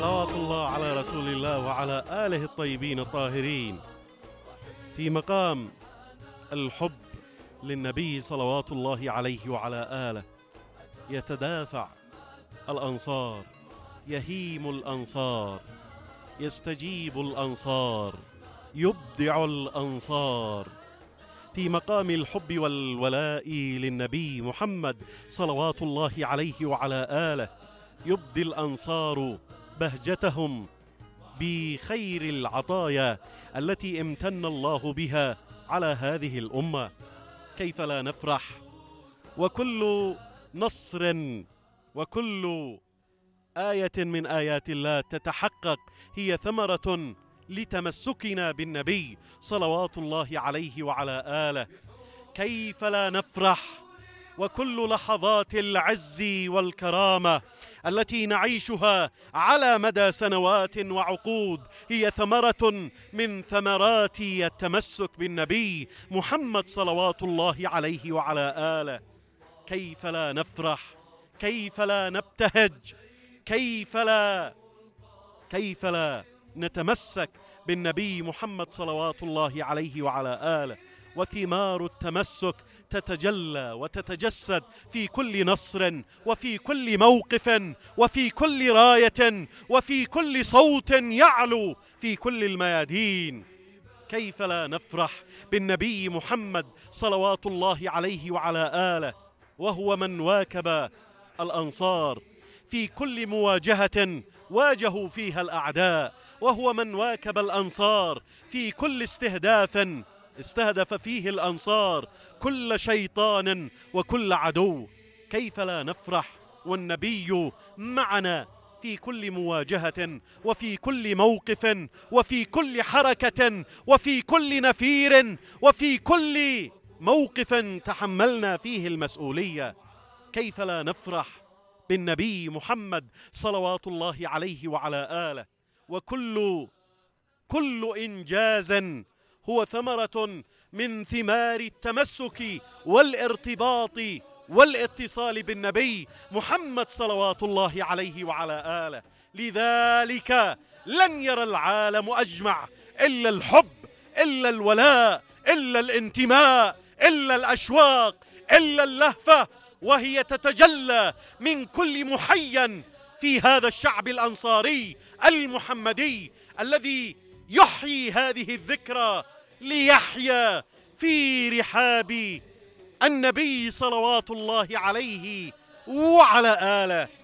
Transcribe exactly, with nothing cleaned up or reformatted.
صلوات الله على رسول الله وعلى آله الطيبين الطاهرين. في مقام الحب للنبي صلوات الله عليه وعلى آله يتدافع الأنصار، يهيم الأنصار، يستجيب الأنصار، يبدع الأنصار. في مقام الحب والولاء للنبي محمد صلوات الله عليه وعلى آله يبدي الأنصار بهجتهم بخير العطايا التي امتن الله بها على هذه الأمة. كيف لا نفرح؟ وكل نصر وكل آية من آيات الله تتحقق هي ثمرة لتمسكنا بالنبي صلوات الله عليه وعلى آله. كيف لا نفرح؟ وكل لحظات العز والكرامة التي نعيشها على مدى سنوات وعقود هي ثمرة من ثمرات التمسك بالنبي محمد صلوات الله عليه وعلى آله. كيف لا نفرح؟ كيف لا نبتهج؟ كيف لا كيف لا نتمسك بالنبي محمد صلوات الله عليه وعلى آله؟ وثمار التمسك تتجلى وتتجسد في كل نصر وفي كل موقف وفي كل راية وفي كل صوت يعلو في كل الميادين. كيف لا نفرح بالنبي محمد صلوات الله عليه وعلى آله وهو من واكب الأنصار في كل مواجهة واجهوا فيها الأعداء، وهو من واكب الأنصار في كل استهداف استهدف فيه الأنصار كل شيطان وكل عدو. كيف لا نفرح والنبي معنا في كل مواجهة وفي كل موقف وفي كل حركة وفي كل نفير وفي كل موقف تحملنا فيه المسؤولية. كيف لا نفرح بالنبي محمد صلوات الله عليه وعلى آله وكل كل إنجاز هو ثمرة من ثمار التمسك والارتباط والاتصال بالنبي محمد صلوات الله عليه وعلى آله. لذلك لن يرى العالم أجمع إلا الحب، إلا الولاء، إلا الانتماء، إلا الأشواق، إلا اللهفة، وهي تتجلى من كل محيا في هذا الشعب الأنصاري المحمدي الذي يحيي هذه الذكرى ليحيا في رحاب النبي صلوات الله عليه وعلى آله.